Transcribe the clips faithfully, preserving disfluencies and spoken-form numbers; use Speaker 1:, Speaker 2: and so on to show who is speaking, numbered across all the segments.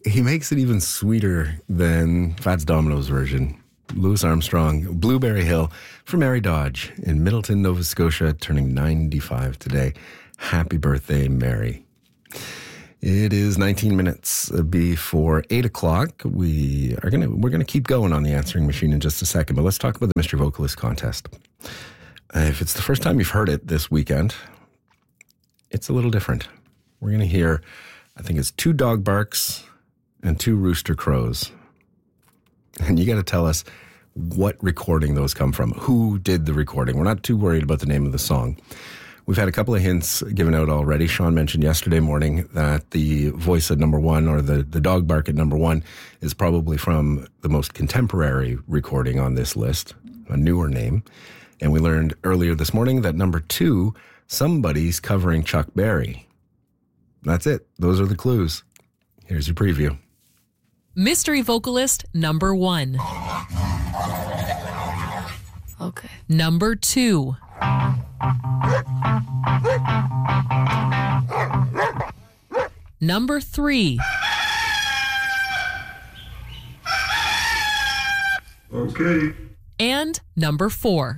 Speaker 1: he makes it even sweeter than Fats Domino's version. Louis Armstrong, Blueberry Hill for Mary Dodge in Middleton, Nova Scotia, turning ninety-five today. Happy birthday, Mary. It is nineteen minutes before eight o'clock. We are gonna we're gonna keep going on the answering machine in just a second, but let's talk about the Mystery Vocalist contest. Uh, if it's the first time you've heard it this weekend, it's a little different. We're gonna hear, I think it's two dog barks and two rooster crows, and you got to tell us what recording those come from. Who did the recording? We're not too worried about the name of the song. We've had a couple of hints given out already. Sean mentioned yesterday morning that the voice at number one, or the, the dog bark at number one, is probably from the most contemporary recording on this list, a newer name. And we learned earlier this morning that number two, somebody's covering Chuck Berry. That's it. Those are the clues. Here's your preview.
Speaker 2: Mystery vocalist number one.
Speaker 3: Okay.
Speaker 2: Number two. Number three.
Speaker 4: Okay.
Speaker 2: And number four.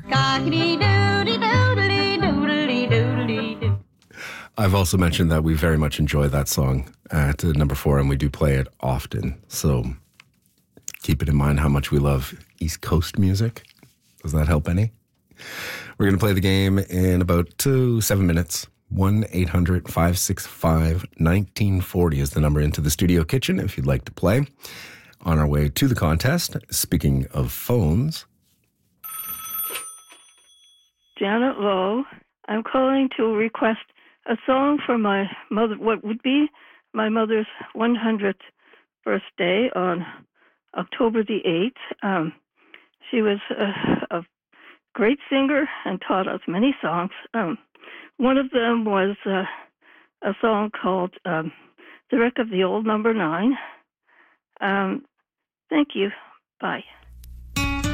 Speaker 1: I've also mentioned that we very much enjoy that song at number four, and we do play it often. So keep it in mind how much we love East Coast music. Does that help any? We're going to play the game in about two, seven minutes. one eight hundred five six five one nine four zero is the number into the studio kitchen if you'd like to play. On our way to the contest, speaking of phones.
Speaker 5: Janet Lowe. I'm calling to request a song for my mother, what would be my mother's one hundredth birthday on October the eighth. Um, she was a, a great singer and taught us many songs. Um, one of them was uh, a song called um, The Wreck of the Old Number Nine. Um, thank you. Bye.